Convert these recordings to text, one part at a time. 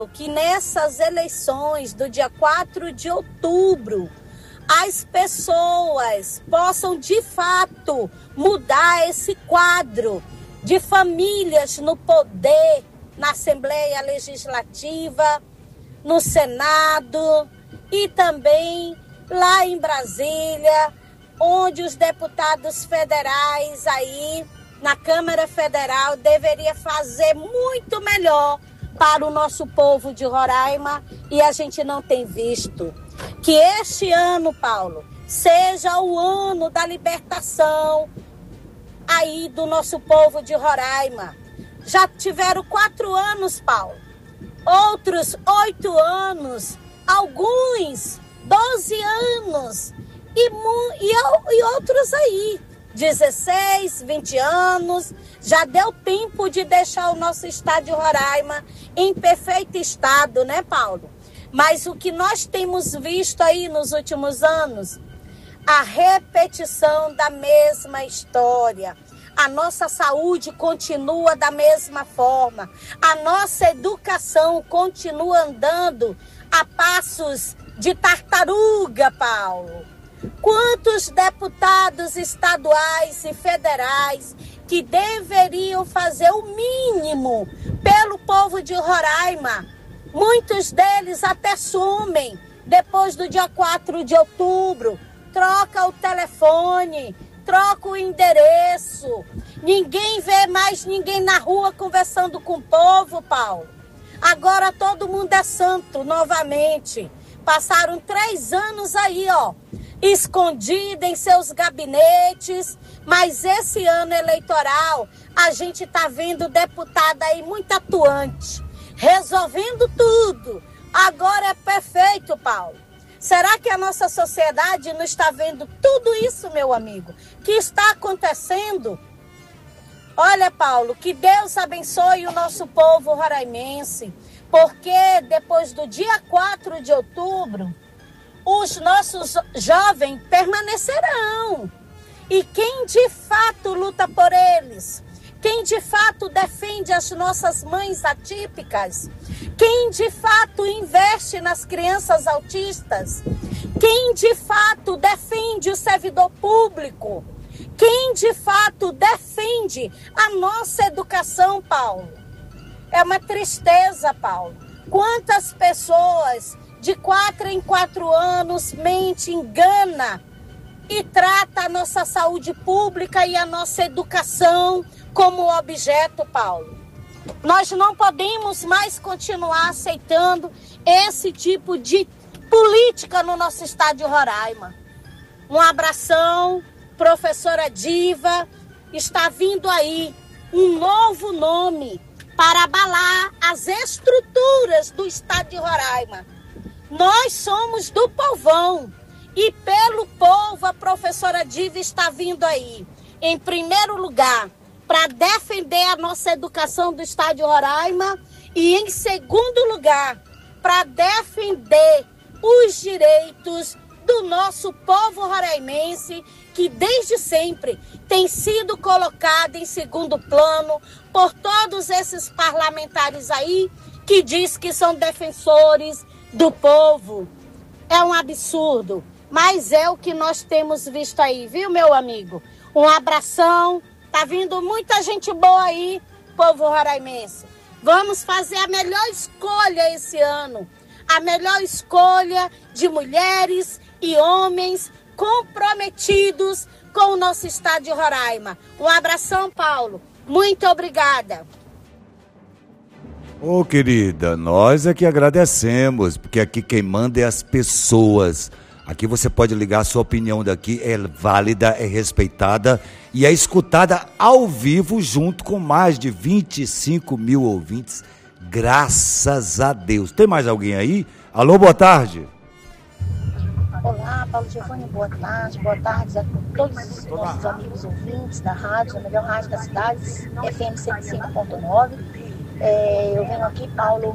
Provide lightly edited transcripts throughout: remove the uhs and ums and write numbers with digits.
que nessas eleições do dia 4 de outubro, as pessoas possam de fato mudar esse quadro de famílias no poder, na Assembleia Legislativa, no Senado e também lá em Brasília, onde os deputados federais aí na Câmara Federal deveria fazer muito melhor para o nosso povo de Roraima, e a gente não tem visto. Que este ano, Paulo, seja o ano da libertação aí do nosso povo de Roraima. Já tiveram 4 anos, Paulo, outros 8 anos, alguns 12 anos e outros aí 16, 20 anos. Já deu tempo de deixar o nosso estado de Roraima em perfeito estado, né, Paulo? Mas o que nós temos visto aí nos últimos anos, a repetição da mesma história. A nossa saúde continua da mesma forma. A nossa educação continua andando a passos de tartaruga, Paulo. Quantos deputados estaduais e federais que deveriam fazer o mínimo pelo povo de Roraima, muitos deles até sumem depois do dia 4 de outubro, troca o telefone, troca o endereço, ninguém vê mais ninguém na rua conversando com o povo, Paulo. Agora todo mundo é santo novamente. Passaram 3 anos aí, escondido em seus gabinetes, mas esse ano eleitoral a gente está vendo deputada aí muito atuante, resolvendo tudo. Agora é perfeito, Paulo. Será que a nossa sociedade não está vendo tudo isso, meu amigo, que está acontecendo? Olha, Paulo, que Deus abençoe o nosso povo roraimense, porque depois do dia 4 de outubro, os nossos jovens permanecerão. E quem de fato luta por eles, quem de fato defende as nossas mães atípicas, quem de fato investe nas crianças autistas, quem de fato defende o servidor público, quem de fato defende a nossa educação, Paulo. É uma tristeza, Paulo. Quantas pessoas de 4 em 4 anos mente, engana e trata a nossa saúde pública e a nossa educação como objeto, Paulo. Nós não podemos mais continuar aceitando esse tipo de política no nosso estado de Roraima. Um abração, professora Diva. Está vindo aí um novo nome para abalar as estruturas do estado de Roraima. Nós somos do povão e pelo povo a professora Diva está vindo aí, em primeiro lugar, para defender a nossa educação do estado de Roraima e em segundo lugar, para defender os direitos do nosso povo roraimense, que desde sempre tem sido colocado em segundo plano por todos esses parlamentares aí que diz que são defensores do povo. É um absurdo, mas é o que nós temos visto aí, viu, meu amigo? Um abração, tá vindo muita gente boa aí, povo roraimense. Vamos fazer a melhor escolha esse ano, a melhor escolha de mulheres e homens comprometidos com o nosso estado de Roraima. Um abração, Paulo. Muito obrigada. Ô, querida, nós é que agradecemos, porque aqui quem manda é as pessoas. Aqui você pode ligar, a sua opinião daqui é válida, é respeitada e é escutada ao vivo junto com mais de 25 mil ouvintes, graças a Deus. Tem mais alguém aí? Alô, boa tarde. Olá, Paulo Giovanni, boa tarde a todos os nossos amigos ouvintes da rádio, a melhor rádio da cidade, FM 105.9. Eu venho aqui, Paulo,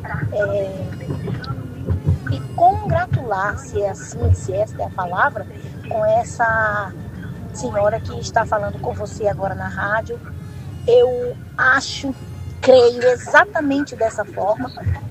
me congratular, se esta é a palavra, com essa senhora que está falando com você agora na rádio. Eu creio exatamente dessa forma,